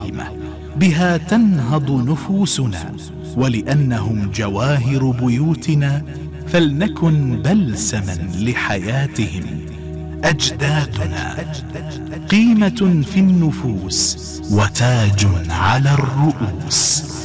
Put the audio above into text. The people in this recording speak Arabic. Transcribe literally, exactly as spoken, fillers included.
بها تنهض نفوسنا، ولأنهم جواهر بيوتنا فلنكن بلسما لحياتهم. أجدادنا قيمة في النفوس وتاج على الرؤوس.